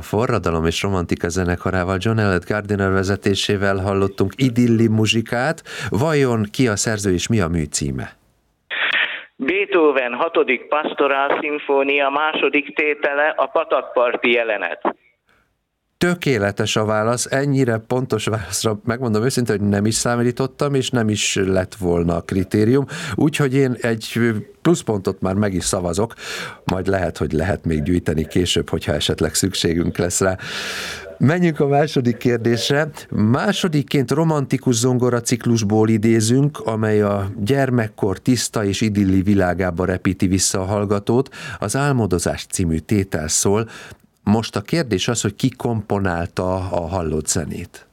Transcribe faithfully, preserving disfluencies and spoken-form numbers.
Forradalom és Romantika zenekarával, John Eliot Gardiner vezetésével hallottunk idilli muzsikát. Vajon ki a szerző és mi a mű címe? Beethoven hatodik Pastorál szimfónia második tétele, a patakparti jelenet. Tökéletes a válasz, ennyire pontos válaszra megmondom őszintén, hogy nem is számítottam, és nem is lett volna a kritérium, úgyhogy én egy pluszpontot már meg is szavazok, majd lehet, hogy lehet még gyűjteni később, hogyha esetleg szükségünk lesz rá. Menjünk a második kérdésre. Másodikként romantikus zongora ciklusból idézünk, amely a gyermekkor tiszta és idilli világába repíti vissza a hallgatót. Az Álmodozás című tétel szól. Most a kérdés az, hogy ki komponálta a hallott zenét.